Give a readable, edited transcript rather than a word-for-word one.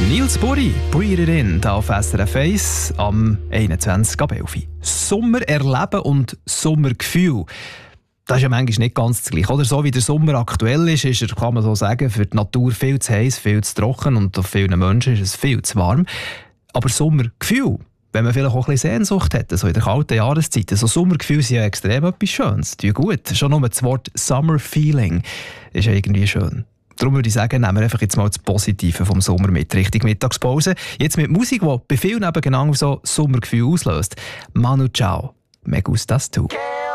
Nils Burri, «Breathe It In» hier auf SRF 1 am 21.11. Sommer erleben und Sommergefühl. Das ist ja manchmal nicht ganz das Gleiche. Oder so wie der Sommer aktuell ist er, kann man so sagen, für die Natur viel zu heiß, viel zu trocken und auf vielen Menschen ist es viel zu warm. Aber Sommergefühl, wenn man vielleicht auch ein bisschen Sehnsucht hat, so in der kalten Jahreszeit, so Sommergefühle sind ja extrem etwas Schönes. Die tun gut. Schon nur das Wort «Summer Feeling» ist ja irgendwie schön. Darum würde ich sagen, nehmen wir einfach jetzt mal das Positive vom Sommer mit, Richtung Mittagspause. Jetzt mit Musik, die bei vielen eben genau so Sommergefühl auslöst. Manu Chao, «Me gustas tu».